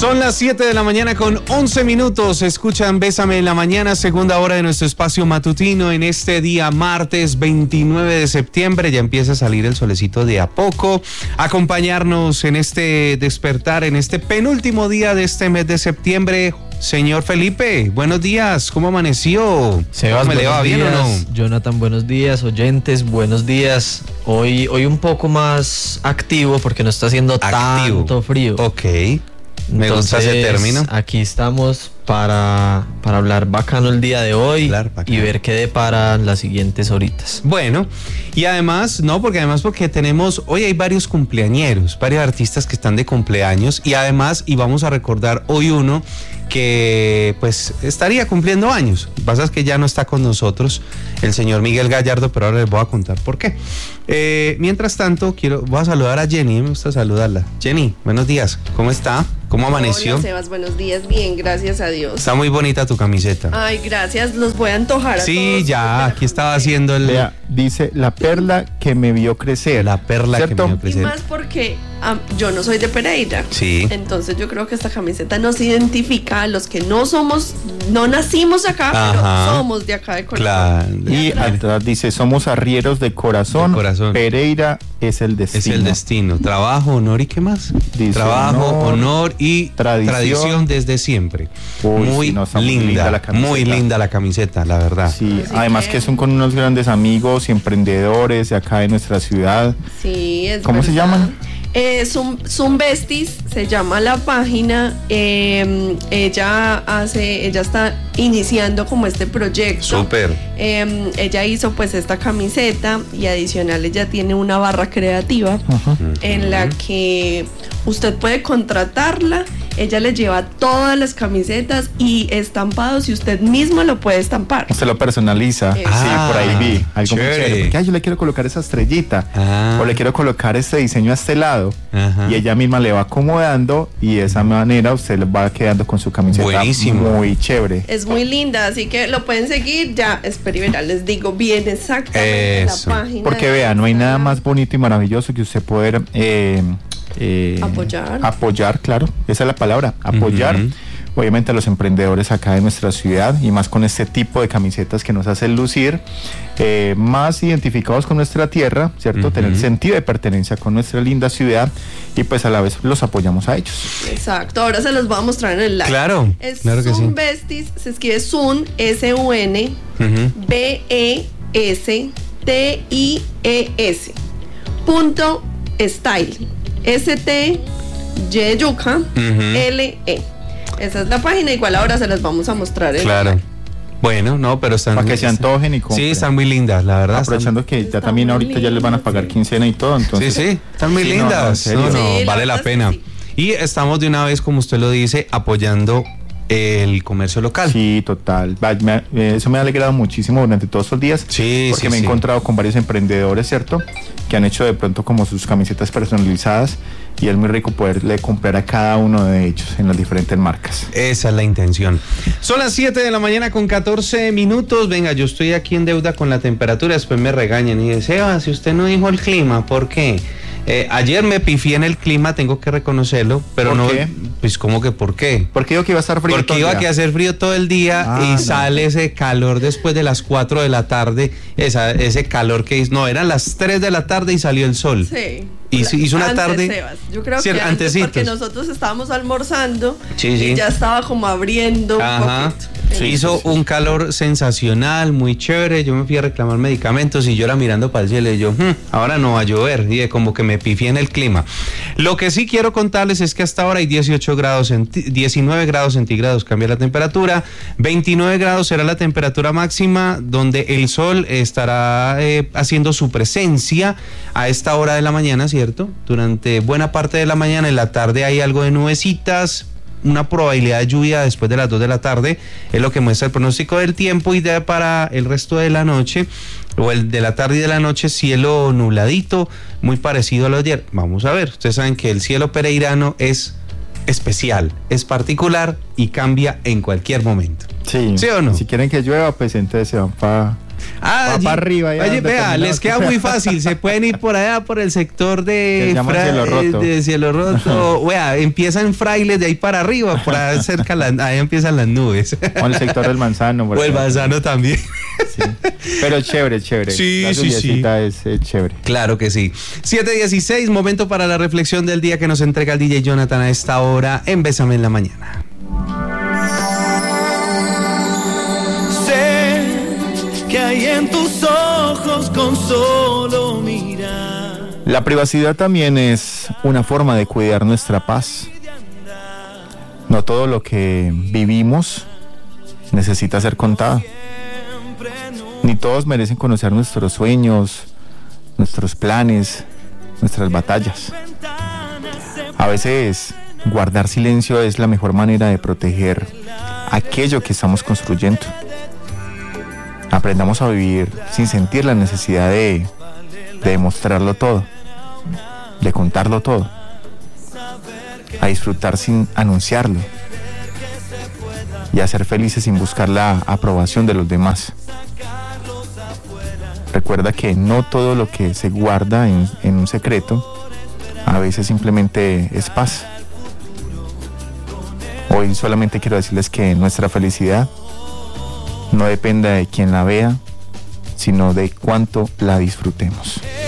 Son las 7 de la mañana con 11 minutos. Escuchan Bésame en la Mañana, segunda hora de nuestro espacio matutino en este día martes 29 de septiembre. Ya empieza a salir el solecito de a poco. Acompañarnos en este despertar, en este penúltimo día de este mes de septiembre. Señor Felipe, buenos días. ¿Cómo amaneció? Sebas, ¿Me le va bien o no? Jonathan, buenos días. Oyentes, buenos días. Hoy un poco más activo porque no está haciendo tanto frío. Ok. Me gusta ese término. Aquí estamos para hablar bacano el día de hoy y ver qué deparan las siguientes horitas. Bueno, y además, porque tenemos, hoy hay varios cumpleañeros, varios artistas que están de cumpleaños y vamos a recordar hoy uno que pues estaría cumpliendo años. Lo que pasa es que ya no está con nosotros el señor Miguel Gallardo, pero ahora les voy a contar por qué. Mientras tanto, voy a saludar a Jenny, me gusta saludarla. Jenny, buenos días, ¿cómo está? ¿Cómo amaneció? Hola, Sebas, buenos días, bien, gracias a Dios. Está muy bonita tu camiseta. Ay, gracias, los voy a antojar a todos. Sí, ya, aquí estaba haciendo el... Vea, dice, la perla que me vio crecer. La perla, ¿cierto?, que me vio crecer. Y más porque yo no soy de Pereira. Sí. Entonces yo creo que esta camiseta nos identifica a los que no nacimos acá, pero somos de acá de corazón. Claro. Y atrás dice, somos arrieros de corazón. Pereira es el destino. Es el destino. Trabajo, honor y ¿qué más? Dice, trabajo, honor y tradición desde siempre. Muy linda, muy linda la camiseta, la verdad. Sí, además que son con unos grandes amigos y emprendedores de acá de nuestra ciudad. Sí, es ¿Cómo verdad. se llaman? Zumbestis se llama la página. Ella está iniciando como este proyecto. Súper. Ella hizo pues esta camiseta y adicional ella tiene una barra creativa en la que usted puede contratarla. Ella le lleva todas las camisetas y estampados y usted mismo lo puede estampar. Se lo personaliza. Sí, por ahí vi algo muy chévere. Porque yo le quiero colocar esa estrellita o le quiero colocar este diseño a este lado. Y ella misma le va acomodando y de esa manera usted le va quedando con su camiseta. Buenísimo. Muy chévere. Es muy linda, así que lo pueden seguir. Ya, les digo bien exactamente la página. Porque vean, no hay nada más bonito y maravilloso que usted poder apoyar, claro, esa es la palabra, apoyar obviamente a los emprendedores acá de nuestra ciudad y más con este tipo de camisetas que nos hacen lucir más identificados con nuestra tierra, ¿cierto? Tener sentido de pertenencia con nuestra linda ciudad y pues a la vez los apoyamos a ellos. Exacto, ahora se los voy a mostrar en el live. Claro, claro que Zumbestis, se escribe Sun, S-U-N, B-E-S-T-I-E-S .style S-T-Y-L-E. Esa es la página, igual ahora se las vamos a mostrar. Claro. Bueno, no, pero están... Para que se antojen y compren. Sí, están muy lindas, la verdad. Aprovechando que ya también ahorita ya les van a pagar quincena y todo, entonces... Sí, están muy lindas. No, vale la pena. Sí. Y estamos de una vez, como usted lo dice, apoyando el comercio local. Sí, total. Eso me ha alegrado muchísimo durante todos estos días. Sí, porque me he encontrado con varios emprendedores, ¿cierto? Que han hecho de pronto como sus camisetas personalizadas y es muy rico poderle comprar a cada uno de ellos en las diferentes marcas. Esa es la intención. Son las 7 de la mañana con 14 minutos. Venga, yo estoy aquí en deuda con la temperatura, después me regañan y dicen, Sebas, si usted no dijo el clima, ¿por qué? Ayer me pifié en el clima, tengo que reconocerlo, pero ¿por no, qué? Pues ¿cómo que por qué? Porque digo que iba a estar frío. Porque iba a hacer frío todo el día y sale ese calor después de las 4 de la tarde, ese calor que no, eran las 3 de la tarde y salió el sol. Sí. Hizo una tarde. Sebas. Yo creo que antes, porque nosotros estábamos almorzando y ya estaba como abriendo un poquito. Hizo un calor sensacional, muy chévere. Yo me fui a reclamar medicamentos y yo era mirando para el cielo y yo, ahora no va a llover. Y como que me pifié en el clima. Lo que sí quiero contarles es que hasta ahora hay 19 grados centígrados cambia la temperatura, 29 grados será la temperatura máxima, donde el sol estará haciendo su presencia a esta hora de la mañana, ¿cierto? Durante buena parte de la mañana, en la tarde hay algo de nubecitas, una probabilidad de lluvia después de las 2 de la tarde, es lo que muestra el pronóstico del tiempo, y para el resto de la noche, o el de la tarde y de la noche, cielo nubladito, muy parecido a lo de ayer. Vamos a ver, ustedes saben que el cielo pereirano es especial, es particular y cambia en cualquier momento. Sí, ¿sí o no? Si quieren que llueva, pues entonces se van para Va para arriba. Oye, vea, les queda muy fácil. Se pueden ir por allá, por el sector de Cielo Roto. Vea, empiezan Frailes de ahí para arriba, por ahí cerca, ahí empiezan las nubes. O el sector del Manzano. O el Manzano también. Sí. Pero chévere. Sí, la sí. Es chévere. Claro que sí. 7:16, momento para la reflexión del día que nos entrega el DJ Jonathan a esta hora en Bésame en la Mañana. Sé que hay en tus ojos con solo mirar. La privacidad también es una forma de cuidar nuestra paz. No todo lo que vivimos necesita ser contado. Ni todos merecen conocer nuestros sueños, nuestros planes, nuestras batallas. A veces guardar silencio es la mejor manera de proteger aquello que estamos construyendo. Aprendamos a vivir sin sentir la necesidad de demostrarlo todo, de contarlo todo, a disfrutar sin anunciarlo y a ser felices sin buscar la aprobación de los demás. Recuerda que no todo lo que se guarda en un secreto a veces simplemente es paz. Hoy solamente quiero decirles que nuestra felicidad no depende de quien la vea, sino de cuánto la disfrutemos.